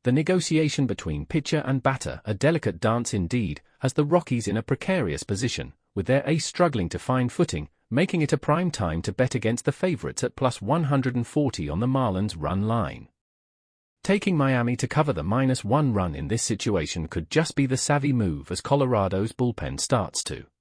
The negotiation between pitcher and batter, a delicate dance indeed, has the Rockies in a precarious position, with their ace struggling to find footing, making it a prime time to bet against the favorites at plus 140 on the Marlins run line. Taking Miami to cover the -1 run in this situation could just be the savvy move as Colorado's bullpen starts to